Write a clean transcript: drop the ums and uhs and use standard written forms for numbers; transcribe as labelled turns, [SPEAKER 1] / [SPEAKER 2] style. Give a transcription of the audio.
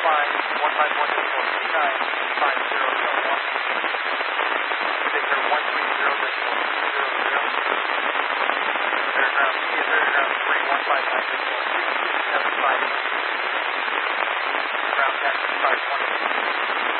[SPEAKER 1] flying 151 decimal 2950 Victor 130 decimal 200. Airground 315 decimal 3275.